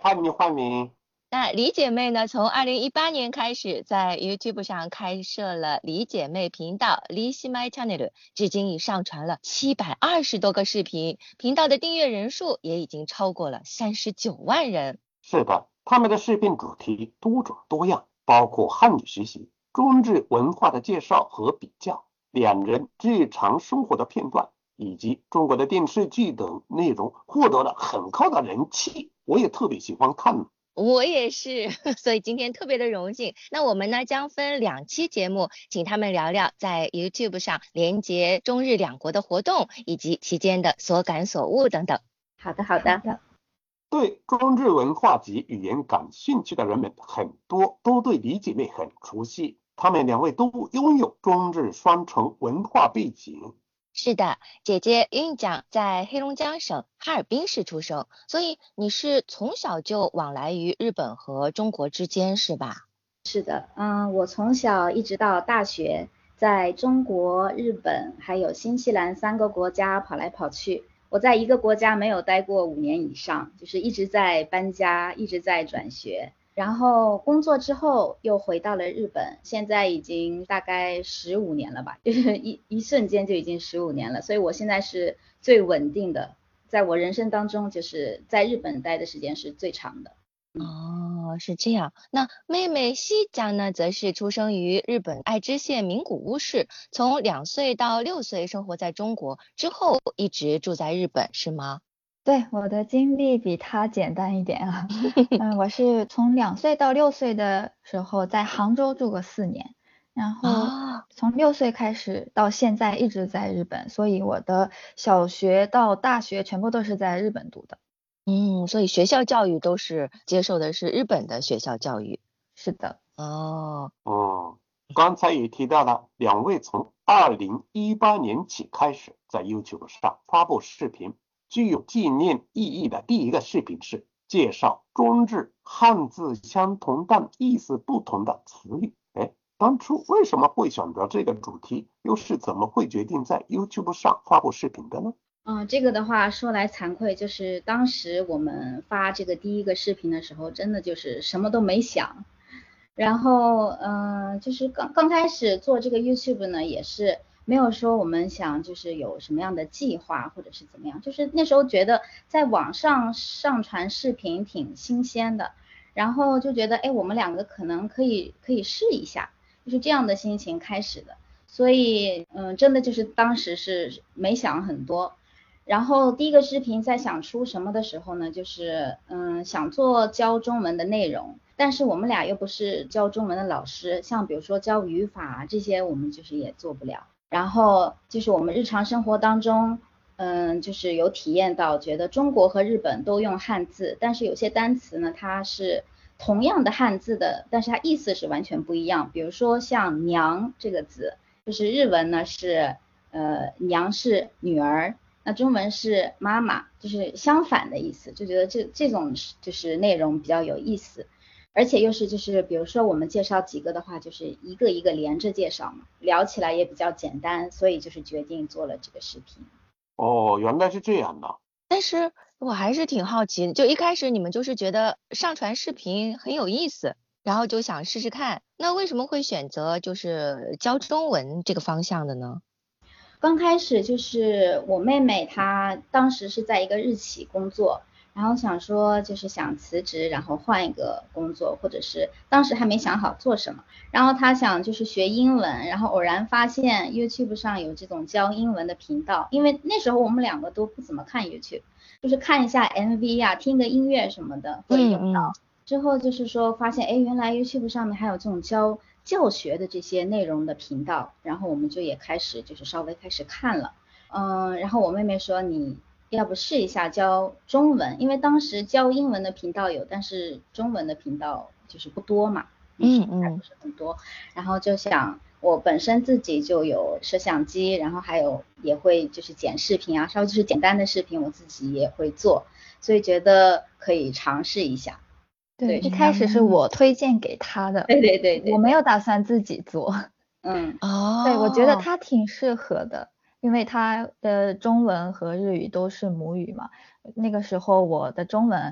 欢迎欢迎。 那李姐妹呢，从2018年开始在 YouTube 上开设了李姐妹频道 李姉妹 Channel， 至今已上传了720多个视频，频道的订阅人数也已经超过了39万人。 是的，他们的视频主题多种多样，包括汉语学习、中日文化的介绍和比较，两人日常生活的片段，以及中国的电视剧等内容，获得了很高的人气。我也特别喜欢看。 我也是，所以今天特别的荣幸。那我们呢将分2期节目，请他们聊聊在 YouTube 上连接中日两国的活动，以及期间的所感所悟等等。 好的，好的。 对中日文化及语言感兴趣的人们很多都对李姐妹很熟悉，她们两位都拥有中日双重文化背景。 是的，姐姐韵酱在黑龙江省哈尔滨市出生，所以你是从小就往来于日本和中国之间是吧？ 是的，我从小一直到大学，在中国、日本还有新西兰3个国家跑来跑去。我在一个国家没有待过5年以上，就是一直在搬家，一直在转学。然后工作之后又回到了日本，现在已经大概15年了吧，就是一瞬间就已经15年了，所以我现在是最稳定的，在我人生当中就是在日本待的时间是最长的。 哦，是这样。那妹妹西江呢，则是出生于日本爱知县名古屋市，从2岁到6岁生活在中国，之后一直住在日本，是吗？ 对，我的经历比他简单一点啊。我是从2岁到6岁的时候在杭州住过4年，然后从6岁开始到现在一直在日本，所以我的小学到大学全部都是在日本读的。 所以学校教育都是接受的是日本的学校教育。 是的。 刚才也提到了，两位从2018年起开始在 YouTube 上发布视频，具有纪念意义的第一个视频是介绍中日汉字相同但意思不同的词语。当初为什么会选择这个主题，又是怎么会决定在 YouTube 上发布视频的呢？ 这个的话说来惭愧，就是当时我们发这个第一个视频的时候，真的就是什么都没想。然后就是刚开始做这个 YouTube 呢，也是没有说我们想就是有什么样的计划或者是怎么样，就是那时候觉得在网上上传视频挺新鲜的，然后就觉得我们2个可能可以试一下，就是这样的心情开始的。所以真的就是当时是没想很多。然后第一个视频在想出什么的时候呢，就是想做教中文的内容，但是我们俩又不是教中文的老师，像比如说教语法这些我们就是也做不了。然后就是我们日常生活当中就是有体验到，觉得中国和日本都用汉字，但是有些单词呢它是同样的汉字的，但是它意思是完全不一样。比如说像娘这个字，就是日文呢是娘是女儿，那中文是妈妈，就是相反的意思，就觉得这种就是内容比较有意思，而且又是就是比如说我们介绍几个的话，就是一个一个连着介绍嘛，聊起来也比较简单，所以就是决定做了这个视频。 原来是这样的。 但是我还是挺好奇，就一开始你们就是觉得上传视频很有意思，然后就想试试看，那为什么会选择就是教中文这个方向的呢？ 刚开始就是我妹妹她当时是在一个日企工作，然后想说就是想辞职，然后换一个工作，或者是当时还没想好做什么，然后她想就是学英文，然后偶然发现 YouTube 上有这种教英文的频道，因为那时候我们2个都不怎么看 YouTube， 就是看一下 MV 啊，听个音乐什么的会用到。之后就是说发现原来 YouTube 上面还有这种教学的这些内容的频道，然后我们就也开始就是稍微开始看了。然后我妹妹说你要不试一下教中文，因为当时教英文的频道有，但是中文的频道就是不多嘛，还不是很多。然后就想我本身自己就有摄像机，然后还有也会就是剪视频啊，稍微就是简单的视频我自己也会做，所以觉得可以尝试一下。 对，一开始是我推荐给他的。 对， 我没有打算自己做。对，我觉得他挺适合的，因为他的中文和日语都是母语嘛。那个时候我的中文